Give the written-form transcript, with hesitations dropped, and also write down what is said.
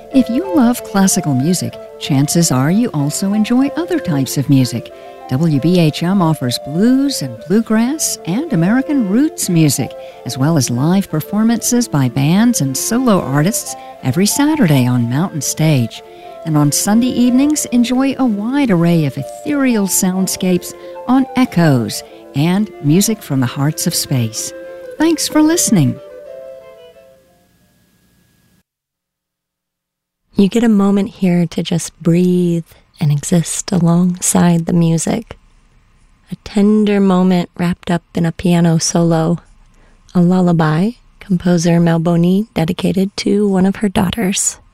If you love classical music, chances are you also enjoy other types of music. WBHM offers blues and bluegrass and American roots music, as well as live performances by bands and solo artists every Saturday on Mountain Stage. And on Sunday evenings, enjoy a wide array of ethereal soundscapes on Echoes and music from the hearts of space. Thanks for listening. You get a moment here to just breathe and exist alongside the music. A tender moment wrapped up in a piano solo. A lullaby composer Mel Boney dedicated to one of her daughters.